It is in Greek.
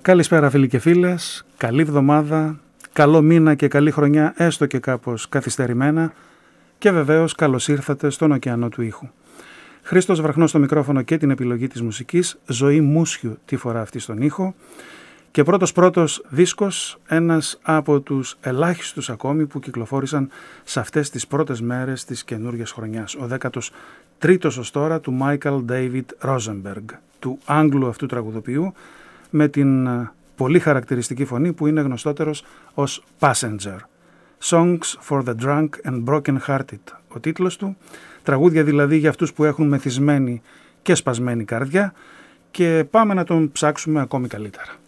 Καλησπέρα φίλοι και φίλες, καλή εβδομάδα, καλό μήνα και καλή χρονιά, έστω και κάπως καθυστερημένα, και βεβαίως καλώς ήρθατε στον ωκεανό του ήχου. Χρήστος Βραχνός στο μικρόφωνο και την επιλογή της μουσικής, Ζωή Μούσιου τη φορά αυτή στον ήχο, και πρώτος δίσκος, ένας από τους ελάχιστους ακόμη που κυκλοφόρησαν σε αυτές τις πρώτες μέρες της καινούργιας χρονιάς. Ο 13ος ως τώρα του Michael David Rosenberg, του Άγγλου αυτού τραγουδοποιού, με την πολύ χαρακτηριστική φωνή που είναι γνωστότερος ως Passenger. Songs for the Drunk and Broken Hearted, ο τίτλος του, τραγούδια δηλαδή για αυτούς που έχουν μεθυσμένη και σπασμένη καρδιά, και πάμε να τον ψάξουμε ακόμη καλύτερα.